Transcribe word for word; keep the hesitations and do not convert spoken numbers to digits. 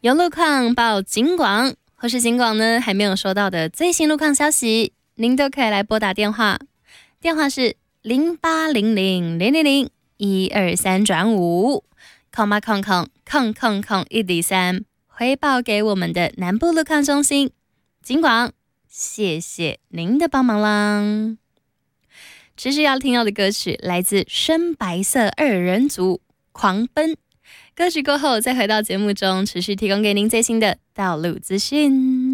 有路况报警广，或是警广呢还没有收到的最新路况消息，您都可以来拨打电话，电话是零八零零零零零一二三转五，空八空空空空空一零三，回报给我们的南部路况中心。警广，谢谢您的帮忙啦。持续要听到的歌曲来自深白色二人组狂奔，歌曲过后再回到节目中，持续提供给您最新的道路资讯。